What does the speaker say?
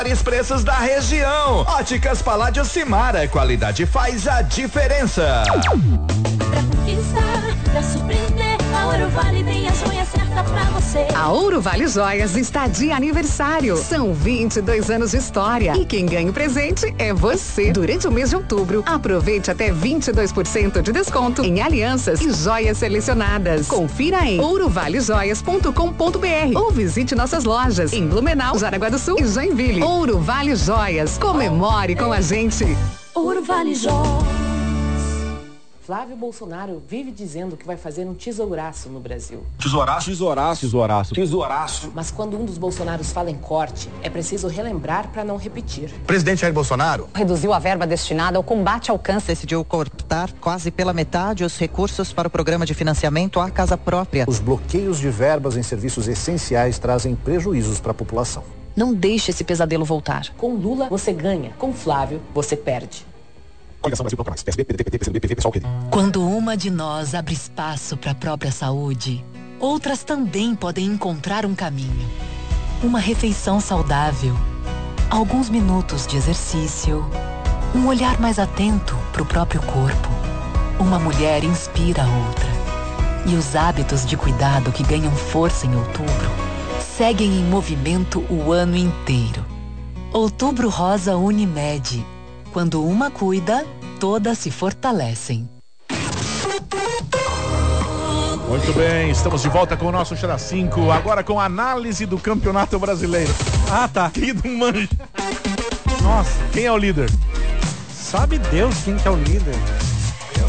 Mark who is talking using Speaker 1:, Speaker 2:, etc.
Speaker 1: Preços da região. Óticas Paládio Simara, qualidade faz a diferença.
Speaker 2: Pra conquistar, pra surpreender, a Ouro Vale tem a joia certa pra você.
Speaker 3: A Ouro Vale Joias está de aniversário. São 22 anos de história. E quem ganha o presente é você. Durante o mês de outubro, aproveite até 22% de desconto em alianças e joias selecionadas. Confira em ourovalejoias.com.br ou visite nossas lojas em Blumenau, Jaraguá do Sul e Joinville. Ouro Vale Joias. Comemore com a gente.
Speaker 2: Ouro Vale Joias.
Speaker 4: Flávio Bolsonaro vive dizendo que vai fazer um tesouraço no Brasil.
Speaker 5: Tesouraço? Tesouraço. Tesouraço. Tesouraço.
Speaker 4: Mas quando um dos Bolsonaros fala em corte, é preciso relembrar para não repetir.
Speaker 1: O presidente Jair Bolsonaro
Speaker 6: reduziu a verba destinada ao combate ao câncer. Decidiu cortar quase pela metade os recursos para o programa de financiamento à casa própria.
Speaker 7: Os bloqueios de verbas em serviços essenciais trazem prejuízos para a população.
Speaker 6: Não deixe esse pesadelo voltar.
Speaker 4: Com Lula, você ganha. Com Flávio, você perde.
Speaker 5: Coligação Brasil Proclamais. PSB, PDT, PT, PCdoB, PV, PSOL, PT.
Speaker 8: Quando uma de nós abre espaço para a própria saúde, outras também podem encontrar um caminho. Uma refeição saudável, alguns minutos de exercício, um olhar mais atento para o próprio corpo. Uma mulher inspira a outra. E os hábitos de cuidado que ganham força em outubro seguem em movimento o ano inteiro. Outubro Rosa Unimed. Quando uma cuida, todas se fortalecem.
Speaker 9: Muito bem, estamos de volta com o nosso Xará 5, agora com a análise do Campeonato Brasileiro.
Speaker 10: Ah, tá.
Speaker 9: Querido Manjo.
Speaker 10: Nossa.
Speaker 9: Quem é o líder?
Speaker 10: Sabe Deus quem que é o líder.